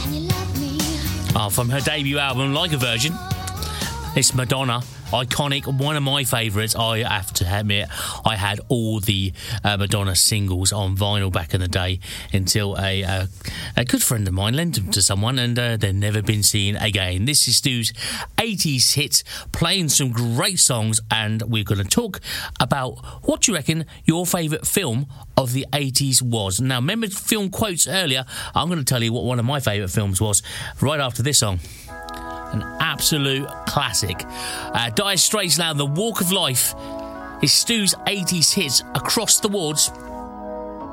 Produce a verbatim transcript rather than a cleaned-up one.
Oh, from her debut album, Like a Virgin, it's Madonna. Iconic, one of my favourites. I have to admit, I had all the uh, Madonna singles on vinyl back in the day until a uh, a good friend of mine lent them to someone, and uh, they've never been seen again. This is Stu's eighties hits, playing some great songs, and we're going to talk about what do you reckon your favourite film of the eighties was. Now, remember film quotes earlier? I'm going to tell you what one of my favourite films was right after this song. An absolute classic. Uh, Dire Straits now, The Walk of Life is Stu's eighties hits across the wards.